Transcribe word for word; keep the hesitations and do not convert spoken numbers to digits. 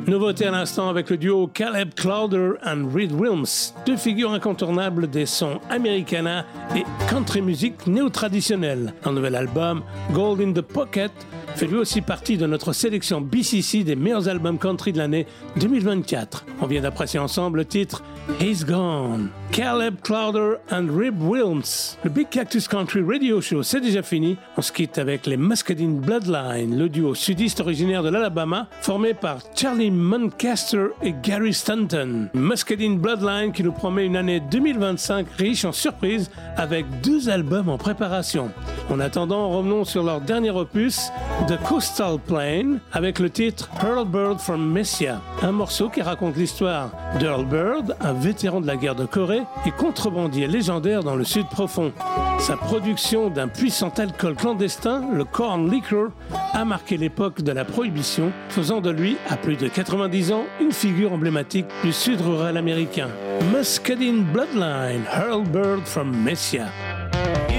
Nouveauté à l'instant avec le duo Caleb Clowder and Reed Wilms, deux figures incontournables des sons Americana et country music néo-traditionnelle. Un nouvel album, Gold in the Pocket, fait lui aussi partie de notre sélection B C C des meilleurs albums country de l'année deux mille vingt-quatre. On vient d'apprécier ensemble le titre He's Gone. Caleb Clowder and Reed Wilms. Le Big Cactus Country Radio Show, c'est déjà fini. On se quitte avec les Muscadine Bloodline, le duo sudiste originaire de l'Alabama, formé par Charlie Muncaster et Gary Stanton. Muscadine Bloodline qui nous promet une année deux mille vingt-cinq riche en surprises avec deux albums en préparation. En attendant, revenons sur leur dernier opus, The Coastal Plain, avec le titre Earl Bird from Messia, un morceau qui raconte l'histoire d'Earl Bird, un vétéran de la guerre de Corée et contrebandier légendaire dans le sud profond. Sa production d'un puissant alcool clandestin, le Corn Liquor, a marqué l'époque de la prohibition, faisant de lui, à plus de quatre-vingt-dix ans, une figure emblématique du sud rural américain. Muscadine Bloodline, Earl Bird from Messia.